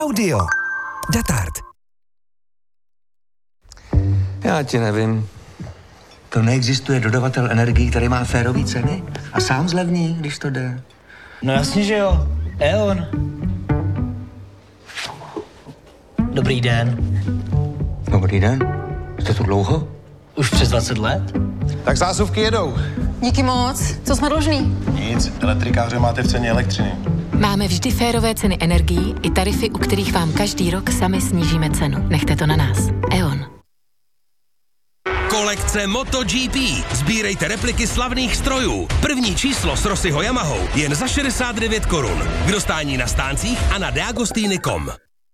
Audio. Datard. Já ti nevím. To neexistuje dodavatel energií, který má férový ceny a sám zlevní, když to jde. No jasně, že jo. E.ON. Dobrý den. Dobrý den. Jste tu dlouho? Už přes 20 let? Tak zásuvky jedou. Díky moc. Co jsme dlužní? Nic, elektrikáře máte v ceně elektřiny. Máme vždy férové ceny energií i tarify, u kterých vám každý rok sami snížíme cenu. Nechte to na nás. E.ON. Kolekce MotoGP. Sbírejte repliky slavných strojů. První číslo s Rossiho Yamahou jen za 69 korun. K dostání na stáncích a na deagostini.com.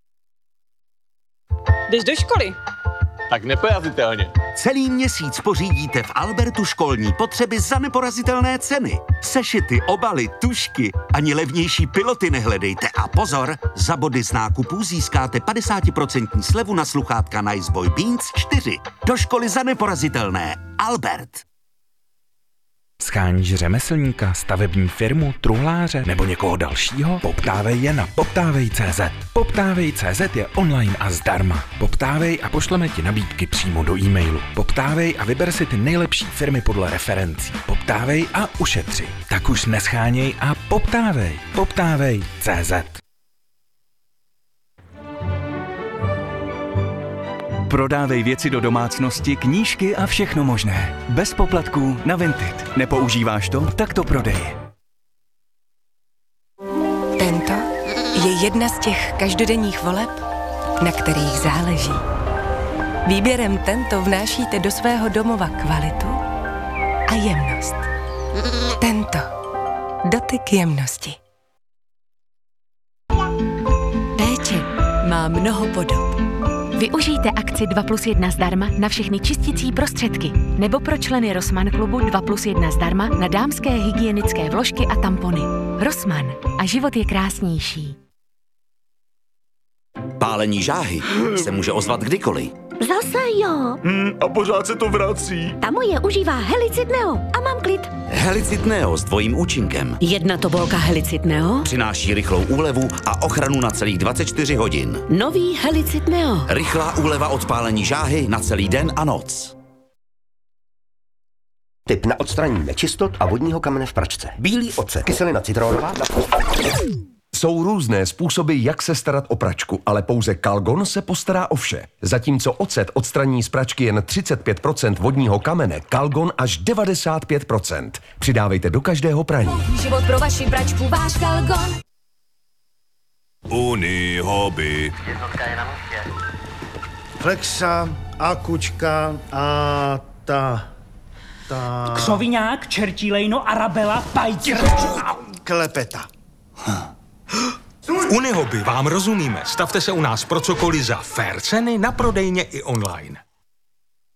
Jdeš do školy? Tak neporazitelně. Celý měsíc pořídíte v Albertu školní potřeby za neporazitelné ceny. Sešity, obaly, tužky, ani levnější piloty nehledejte. A pozor, za body z nákupů získáte 50% slevu na sluchátka Niceboy Beats 4. Do školy za neporazitelné. Albert. Sháníš řemeslníka, stavební firmu, truhláře nebo někoho dalšího? Poptávej je na poptávej.cz. Poptávej.cz je online a zdarma. Poptávej a pošleme ti nabídky přímo do e-mailu. Poptávej a vyber si ty nejlepší firmy podle referencí. Poptávej a ušetři. Tak už nescháněj a poptávej. Poptávej.cz. Prodávej věci do domácnosti, knížky a všechno možné. Bez poplatků na Vinted. Nepoužíváš to? Tak to prodej. Tento je jedna z těch každodenních voleb, na kterých záleží. Výběrem Tento vnášíte do svého domova kvalitu a jemnost. Tento. Dotyk jemnosti. Péče má mnoho podob. Využijte akci 2+1 zdarma na všechny čisticí prostředky nebo pro členy Rossmann klubu 2+1 zdarma na dámské hygienické vložky a tampony. Rossmann. A život je krásnější. Pálení žáhy se může ozvat kdykoliv. Zase jo. A pořád se to vrací. Ta moje užívá Helicid Neo a mám klid. Helicid Neo s dvojím účinkem. Jedna tobolka Helicid Neo Přináší rychlou úlevu a ochranu na celých 24 hodin. Nový Helicid Neo. Rychlá úleva od pálení žáhy na celý den a noc. Tip na odstranění nečistot a vodního kamene v pračce. Bílý ocet, kyselina citronová. Jsou různé způsoby, jak se starat o pračku, ale pouze Calgon se postará o vše. Zatímco ocet odstraní z pračky jen 35% vodního kamene, Calgon až 95%. Přidávejte do každého praní. Život pro vaši pračku, váš Calgon. Unihoby. Jednotka je na místě. Flexa, akučka a ta... Křoviňák, čertílejno, arabela, pajtěr. Klepeta. V Unihoby vám rozumíme. Stavte se u nás pro cokoliv za fair ceny na prodejně i online.